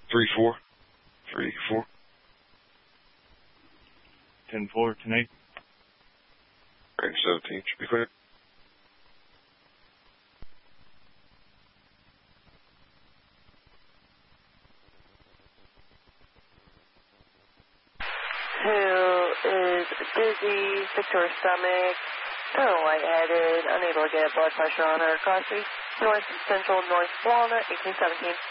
3-4. 3-4. 10-4, 10-8. Range 17, should be clear. Who is dizzy, sick to her stomach, kind of lightheaded, unable to get blood pressure on her. Cross Street, North Central, North Walnut, 1817.